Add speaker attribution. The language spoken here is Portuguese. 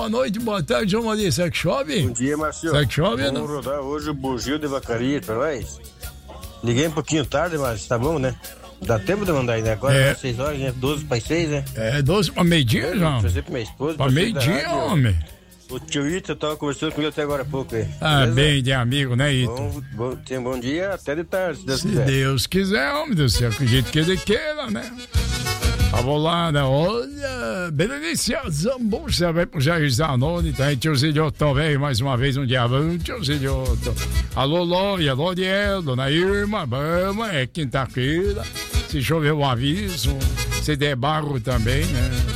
Speaker 1: boa noite, boa tarde, João Maria. Será que chove?
Speaker 2: Bom dia, Marcio.
Speaker 1: Será que chove?
Speaker 2: Vamos
Speaker 1: Não?
Speaker 2: rodar hoje o bugio de vacaria pra nós. Liguei um pouquinho tarde, mas tá bom, né? Dá tempo de mandar aí, né? Agora é 6 horas, né? 12 para 6, né?
Speaker 1: 12 pra meio-dia, João.
Speaker 2: Trazer pra minha esposa.
Speaker 1: Pra meio-dia, homem.
Speaker 2: O tio Ito tava conversando comigo até agora há pouco aí.
Speaker 1: Bem de amigo, né, Ito?
Speaker 2: Tenha um bom dia, até de tarde, se Deus
Speaker 1: Se
Speaker 2: quiser.
Speaker 1: Deus quiser, homem do céu, acredito que ele queira, né? A bolada, olha, Berenice Zambucha vai pro Jair Zanoni, tá aí, tio Zilhoto também, mais uma vez um diabo, tio Zilhoto. Alô, Lória, Loriel, dona Irma, vamos, é quinta-feira, se chover um aviso, se der barro também, né?